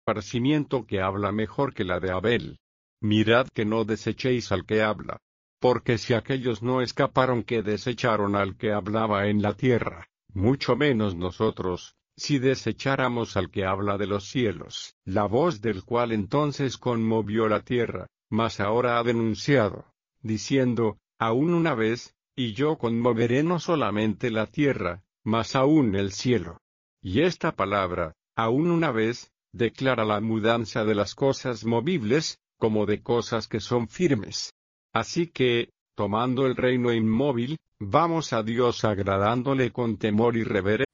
esparcimiento que habla mejor que la de Abel. Mirad que no desechéis al que habla. Porque si aquellos no escaparon que desecharon al que hablaba en la tierra, mucho menos nosotros, si desecháramos al que habla de los cielos, la voz del cual entonces conmovió la tierra, mas ahora ha denunciado, diciendo, aún una vez, y yo conmoveré no solamente la tierra, mas aún el cielo. Y esta palabra, aún una vez, declara la mudanza de las cosas movibles, como de cosas que son firmes. Así que, tomando el reino inmóvil, vamos a Dios agradándole con temor y reverencia.